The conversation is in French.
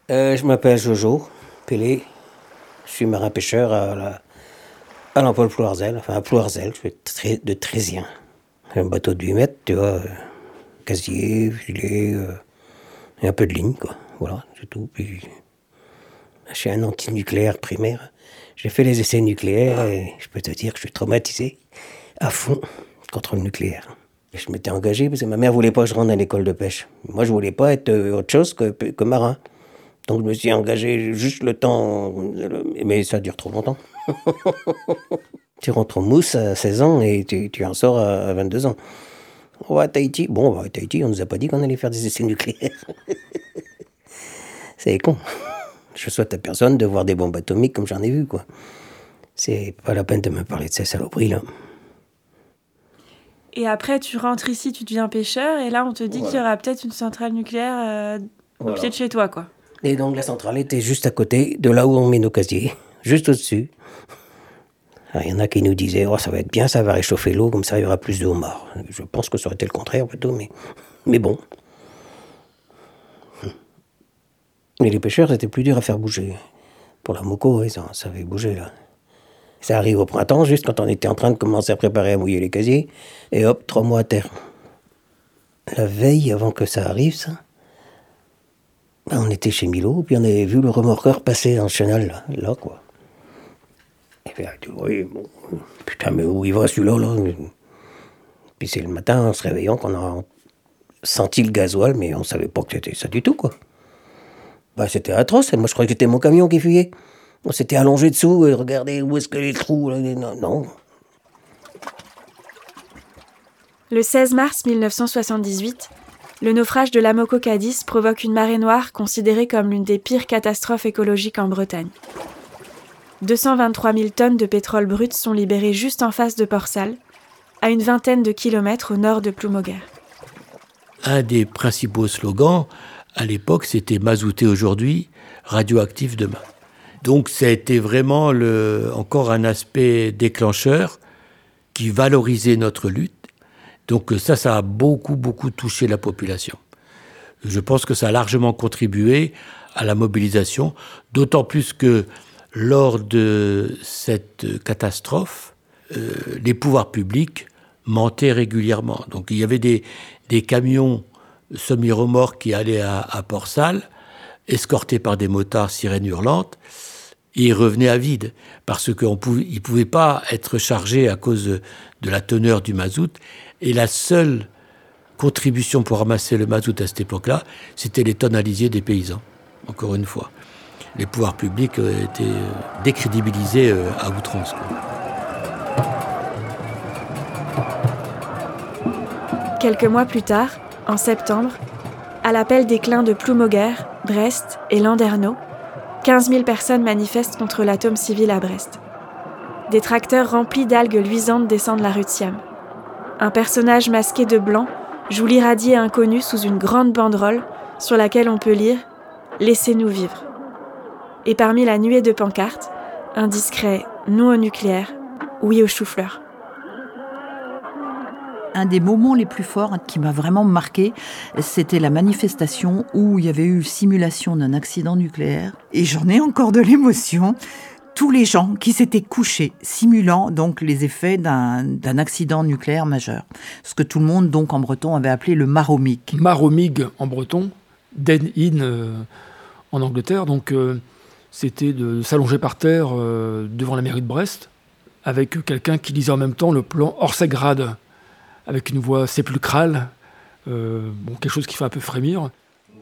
Je m'appelle Jojo Pélé. Je suis marin-pêcheur à l'Emploi Plouarzel, enfin à Plouarzel, je fais de Trésien. Un bateau de 8 mètres, tu vois, casier, filet, et un peu de ligne, quoi. Voilà, c'est tout. Puis, je suis un anti-nucléaire primaire. J'ai fait les essais nucléaires et je peux te dire que je suis traumatisé à fond contre le nucléaire. Et je m'étais engagé parce que ma mère voulait pas que je rentre à l'école de pêche. Moi, je voulais pas être autre chose que marin. Donc je me suis engagé juste le temps, mais ça dure trop longtemps. Tu rentres en mousse à 16 ans et tu en sors à 22 ans. On va à Tahiti. Bon, à Tahiti, on nous a pas dit qu'on allait faire des essais nucléaires. C'est con. Je souhaite à personne de voir des bombes atomiques comme j'en ai vu, quoi. C'est pas la peine de me parler de ces saloperies, là. Et après, tu rentres ici, tu deviens pêcheur, et là, on te dit qu'il y aura peut-être une centrale nucléaire au pied de chez toi, quoi. Et donc, la centrale était juste à côté de là où on met nos casiers, juste au-dessus. Alors, il y en a qui nous disaient, oh, ça va être bien, ça va réchauffer l'eau, comme ça, il y aura plus de homards. Je pense que ça aurait été le contraire, plutôt, mais bon. Mais les pêcheurs, c'était plus dur à faire bouger. Pour la moco, oui, ça avait bougé, là. Ça arrive au printemps, juste quand on était en train de commencer à préparer à mouiller les casiers, et hop, 3 mois à terre. La veille, avant que ça arrive, ça, on était chez Milo, puis on avait vu le remorqueur passer dans le chenal, là, quoi. Et puis, oui, bon, putain, mais où il va celui-là, là? Puis c'est le matin, en se réveillant, qu'on a senti le gasoil, mais on savait pas que c'était ça du tout, quoi. Bah, c'était atroce, moi je croyais que c'était mon camion qui fuyait. On s'était allongé dessous et regardez où est-ce que les trous, là, non. Le 16 mars 1978, le naufrage de l'Amoco Cadiz provoque une marée noire considérée comme l'une des pires catastrophes écologiques en Bretagne. 223 000 tonnes de pétrole brut sont libérées juste en face de Port-Salle, à une vingtaine de kilomètres au nord de Ploumoguer. Un des principaux slogans, à l'époque, c'était « mazouté aujourd'hui, radioactif demain ». Donc ça a été vraiment encore un aspect déclencheur qui valorisait notre lutte. Donc ça a beaucoup touché la population. Je pense que ça a largement contribué à la mobilisation, d'autant plus que lors de cette catastrophe, les pouvoirs publics mentaient régulièrement. Donc il y avait des camions semi-remorques qui allaient à Port-Salle, escortés par des motards sirènes hurlantes, et ils revenaient à vide, parce qu'ils ne pouvaient pas être chargés à cause de la teneur du mazout. Et la seule contribution pour ramasser le mazout à cette époque-là, c'était les tonnes à lisier des paysans, encore une fois. Les pouvoirs publics étaient décrédibilisés à outrance, quoi. Quelques mois plus tard, en septembre, à l'appel des clins de Ploumoguer, Brest et Landerneau, 15 000 personnes manifestent contre l'atome civil à Brest. Des tracteurs remplis d'algues luisantes descendent la rue de Siam. Un personnage masqué de blanc joue l'irradié inconnu sous une grande banderole sur laquelle on peut lire « Laissez-nous vivre ». Et parmi la nuée de pancartes, un discret « Non au nucléaire, oui au chou-fleur ». Un des moments les plus forts qui m'a vraiment marqué, c'était la manifestation où il y avait eu simulation d'un accident nucléaire. Et j'en ai encore de l'émotion. Tous les gens qui s'étaient couchés, simulant donc les effets d'un accident nucléaire majeur. Ce que tout le monde, donc en breton, avait appelé le maromig. Maromig en breton, den in en Angleterre. Donc c'était de s'allonger par terre devant la mairie de Brest, avec quelqu'un qui lisait en même temps le plan Orsegrad, avec une voix sépulcrale, quelque chose qui fait un peu frémir.